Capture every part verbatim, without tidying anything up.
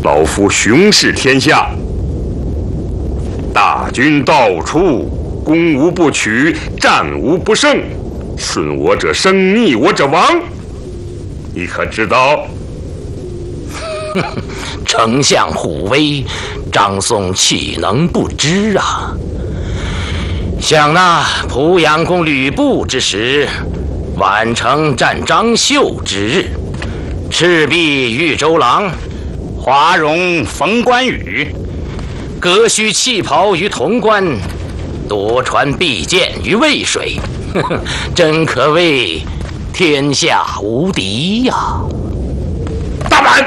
老夫雄视天下，大军到处，攻无不取，战无不胜，顺我者生，逆我者亡。你可知道？ 丞相虎威，张松岂能不知啊？想那濮阳公吕布之时，宛城战张绣之日，赤壁遇周郎， 华容逢关羽， 革须弃袍于潼关，夺船避箭于渭水，呵呵，真可谓天下无敌呀！ 大胆！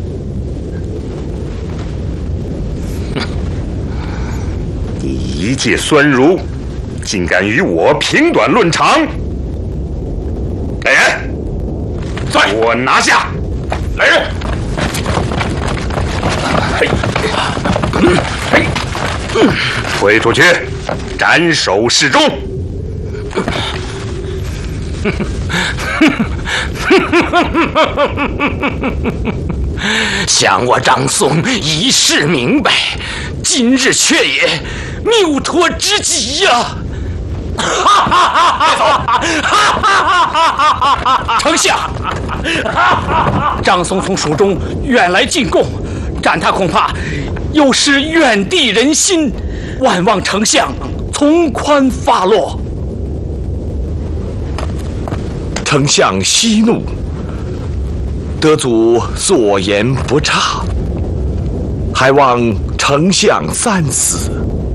你一介酸儒，竟敢与我评短论长！来人， 在给我拿下！ 来人！ 嘿，嘿，推出去，斩首示众。 想我张松一世明白，今日却也谬托之极呀！ 丞相，张松从蜀中远来进贡，斩他恐怕有失远地人心，万望丞相从宽发落。 丞相息怒，得祖所言不差，还望丞相三思。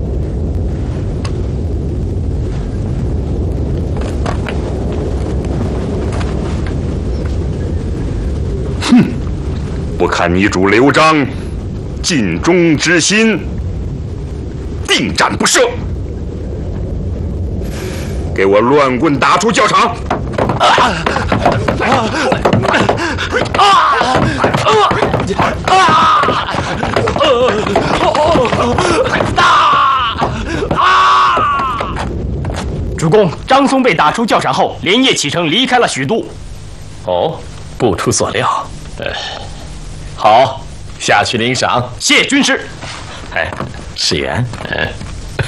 哼，不看你主刘璋尽忠之心，定斩不赦！给我乱棍打出教场！啊啊啊啊！主公，张松被打出教场后，连夜启程离开了许都。 哦，不出所料。呃，好，下去领赏。 谢军师。 哎，誓言。嗯。